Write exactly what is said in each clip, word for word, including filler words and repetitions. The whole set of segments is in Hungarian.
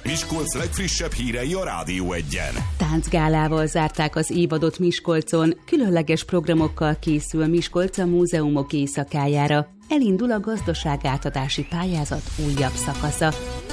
Miskolc legfrissebb hírei a Rádió Egyen. Táncgálával zárták az évadot Miskolcon, különleges programokkal készül Miskolc a múzeumok éjszakájára. Elindul a gazdaságátadási pályázat újabb szakasza.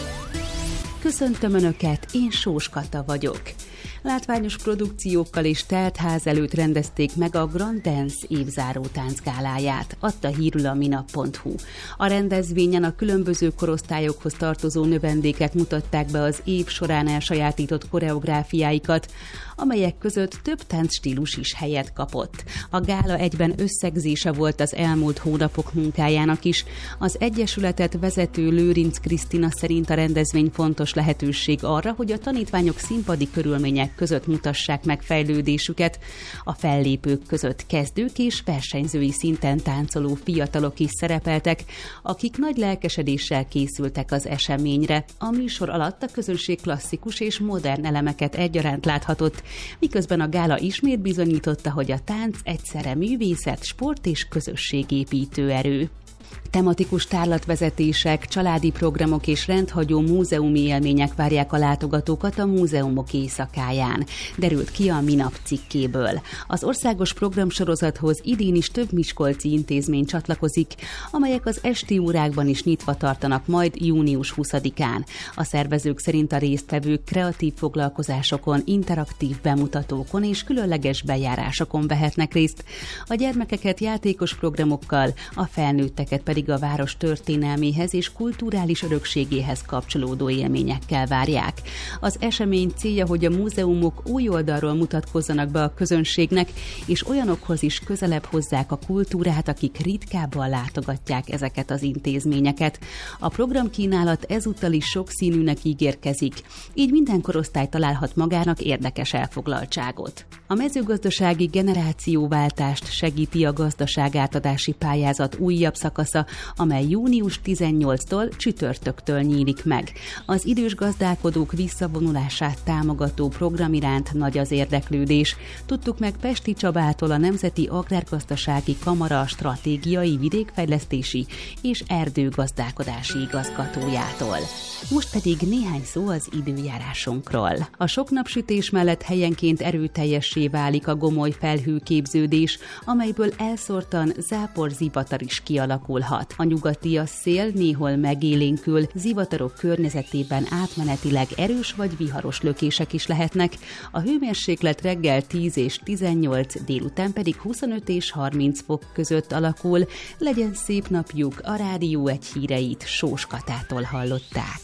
Köszöntöm Önöket, én Sós Kata vagyok. Látványos produkciókkal és telt ház előtt rendezték meg a Grand Dance évzáró táncgáláját, adta hírül a minap pont hu. A rendezvényen a különböző korosztályokhoz tartozó növendékek mutatták be az év során elsajátított koreográfiáikat, amelyek között több táncstílus is helyet kapott. A gála egyben összegzése volt az elmúlt hónapok munkájának is. Az egyesületet vezető Lőrinc Krisztina szerint a rendezvény fontos lehetőség arra, hogy a tanítványok színpadi körülmények között mutassák meg fejlődésüket. A fellépők között kezdők és versenyzői szinten táncoló fiatalok is szerepeltek, akik nagy lelkesedéssel készültek az eseményre. A műsor alatt a közönség klasszikus és modern elemeket egyaránt láthatott, miközben a gála ismét bizonyította, hogy a tánc egyszerre művészet, sport és közösségépítő erő. Tematikus tárlatvezetések, családi programok és rendhagyó múzeumi élmények várják a látogatókat a múzeumok éjszakáján, derült ki a Minap cikkéből. Az országos programsorozathoz idén is több miskolci intézmény csatlakozik, amelyek az esti órákban is nyitva tartanak majd június huszadikán. A szervezők szerint a résztvevők kreatív foglalkozásokon, interaktív bemutatókon és különleges bejárásokon vehetnek részt. A gyermekeket játékos programokkal, a felnőtteket pedig a város történelméhez és kulturális örökségéhez kapcsolódó élményekkel várják. Az esemény célja, hogy a múzeumok új oldalról mutatkozzanak be a közönségnek, és olyanokhoz is közelebb hozzák a kultúrát, akik ritkábban látogatják ezeket az intézményeket. A programkínálat ezúttal is sokszínűnek ígérkezik, így minden korosztály találhat magának érdekes elfoglaltságot. A mezőgazdasági generációváltást segíti a gazdaságátadási pályázat újabb szakasza, amely június tizennyolcadikától csütörtöktől nyílik meg. Az idős gazdálkodók visszavonulását támogató program iránt nagy az érdeklődés. Tudtuk meg Pesti Csabától, a Nemzeti Agrárgazdasági Kamara stratégiai vidékfejlesztési és erdőgazdálkodási igazgatójától. Most pedig néhány szó az időjárásunkról. A sok napsütés mellett helyenként erőteljessé válik a gomoly felhőképződés, amelyből elszórtan zápor-zivatar is kialakulhat. A nyugatias szél néhol megélénkül, zivatarok környezetében átmenetileg erős vagy viharos lökések is lehetnek. A hőmérséklet reggel tíz és tizennyolc, délután pedig huszonöt és harminc fok között alakul. Legyen szép napjuk, a Rádió Egy híreit Sós Katától hallották.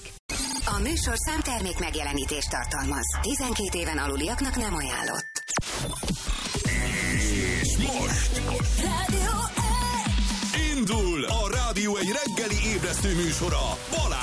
A műsorszám termék megjelenítést tartalmaz. tizenkét éven aluliaknak nem ajánlott. És most Rádió Egy! indul a Rádió Egy reggeli ébresztő műsora. Balázs!